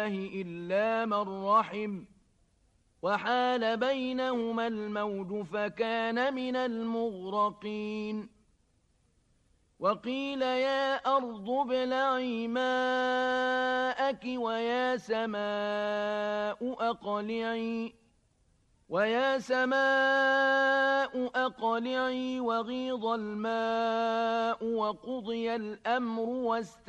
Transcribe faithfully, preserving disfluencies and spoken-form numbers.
الله إلا من رحم وحال بينهما الموج فكان من المغرقين وقيل يا أرض ابلعي ماءك ويا سماء أقلعي ويا سماء أقلعي وغيض الماء وقضي الأمر واستوى